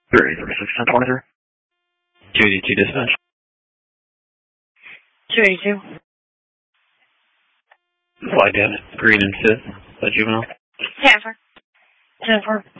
336-1023. 282 dispatch. 282. Flight data. Green and 5th. Is that juvenile? Yeah, sir. 10-4.